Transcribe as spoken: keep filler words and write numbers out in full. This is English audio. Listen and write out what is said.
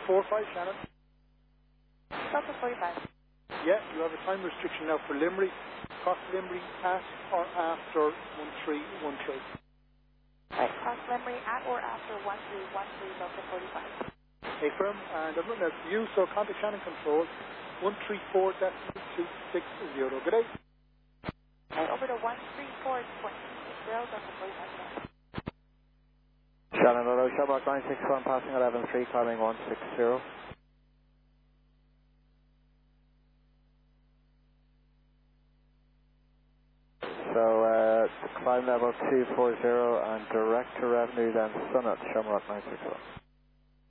Delta four five, Shannon. Delta forty-five. Yeah, you have a time restriction now for Limerick. Cross Limerick at or after one three one three. Right, cross Limerick at or after one three one three, Delta forty-five. Hey, firm, and I've written out for you, so contact Shannon Control, one three four two six zero. Good day. Right, over to one three four point two six zero, Delta forty-five. Shannon Auto, Shamrock nine six one, passing eleven three, climbing one six zero. So, uh, climb level two four zero and direct to revenue, then Summit, Shamrock nine six one.